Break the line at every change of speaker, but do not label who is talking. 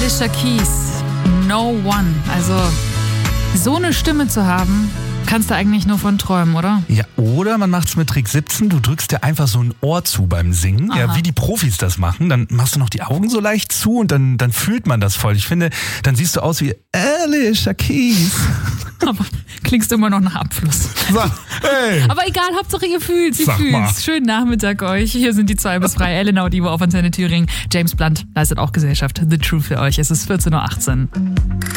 Alicia Keys, No One. Also so eine Stimme zu haben, kannst du eigentlich nur von träumen, oder?
Ja, oder man macht's mit Trick 17, du drückst dir einfach so ein Ohr zu beim Singen, ja, wie die Profis das machen, dann machst du noch die Augen so leicht zu und dann fühlt man das voll. Ich finde, dann siehst du aus wie Alicia Keys.
Aber klingst immer noch nach Abfluss.
Hey.
Aber egal, Hauptsache ihr fühlt's,
Sag mal.
Schönen Nachmittag euch. Hier sind die 2 bis 3, Elena Audivo auf Antenne Thüringen. James Blunt leistet auch Gesellschaft. The Truth für euch. Es ist 14:18 Uhr.